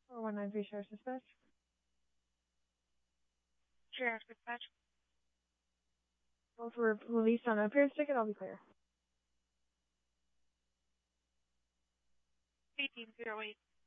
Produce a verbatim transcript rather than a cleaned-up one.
four one nine three Sheriff's Dispatch. Sheriff's Dispatch. Both were released on an appearance ticket. I'll be clear. eighteen zero eight.